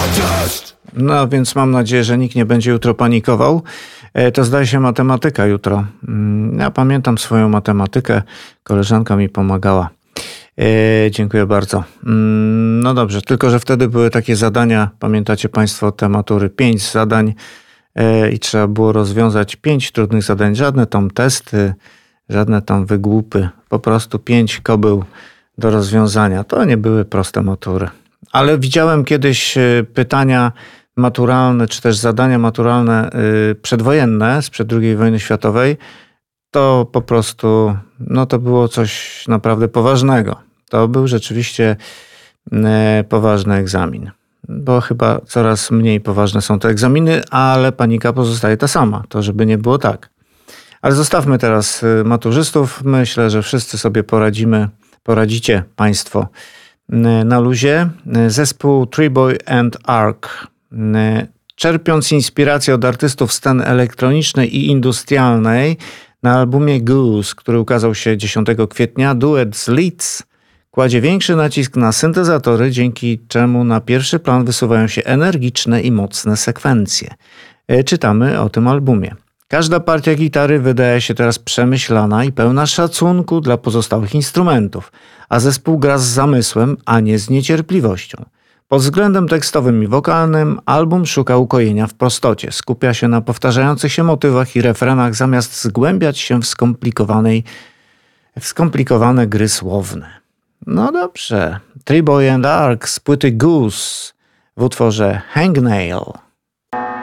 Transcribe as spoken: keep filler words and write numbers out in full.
No więc mam nadzieję, że nikt nie będzie jutro panikował. To zdaje się matematyka jutro. Ja pamiętam swoją matematykę. Koleżanka mi pomagała. E, dziękuję bardzo. No dobrze, tylko że wtedy były takie zadania, pamiętacie Państwo te matury, pięć zadań e, i trzeba było rozwiązać pięć trudnych zadań. Żadne tam testy, żadne tam wygłupy. Po prostu pięć kobył do rozwiązania. To nie były proste matury. Ale widziałem kiedyś pytania maturalne, czy też zadania maturalne przedwojenne sprzed drugiej wojny światowej. To po prostu, no to było coś naprawdę poważnego. To był rzeczywiście poważny egzamin. Bo chyba coraz mniej poważne są te egzaminy, ale panika pozostaje ta sama. To żeby nie było tak. Ale zostawmy teraz maturzystów. Myślę, że wszyscy sobie poradzimy, poradzicie Państwo na luzie. Zespół Triboy and Ark. Czerpiąc inspirację od artystów sceny elektronicznej i industrialnej, na albumie Goose, który ukazał się dziesiątego kwietnia, duet z Leeds kładzie większy nacisk na syntezatory, dzięki czemu na pierwszy plan wysuwają się energiczne i mocne sekwencje. Czytamy o tym albumie. Każda partia gitary wydaje się teraz przemyślana i pełna szacunku dla pozostałych instrumentów, a zespół gra z zamysłem, a nie z niecierpliwością. Pod względem tekstowym i wokalnym album szuka ukojenia w prostocie. Skupia się na powtarzających się motywach i refrenach, zamiast zgłębiać się w skomplikowanej, w skomplikowane gry słowne. No dobrze. Triboy and Ark z płyty Goose w utworze Hangnail.